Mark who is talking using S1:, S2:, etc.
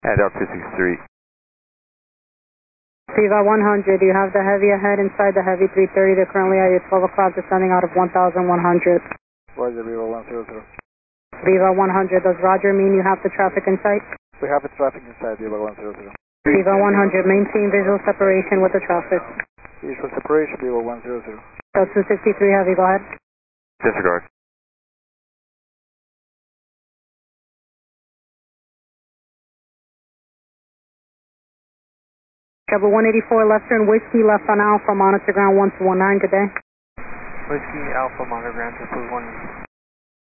S1: And Delta 263.
S2: Viva 100, you have the heavy ahead inside the heavy 330. They're currently at your 12 o'clock descending out of 1100.
S3: Roger, Viva 100.
S2: Viva 100, does Roger mean you have the traffic in sight?
S3: We have the traffic inside, Viva 100.
S2: Viva 100, maintain visual separation with the traffic.
S3: Visual separation, Viva 100.
S2: Delta 263 heavy, go ahead.
S1: Disregard.
S2: Trouble 184 left turn, Whiskey left on Alpha, monitor ground 1219, good day.
S4: Whiskey Alpha, monitor ground 1219.